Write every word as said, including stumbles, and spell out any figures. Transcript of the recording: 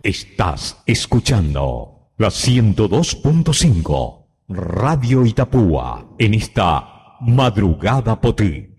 Estás escuchando la ciento dos punto cinco Radio Itapúa en esta Madrugada Potí.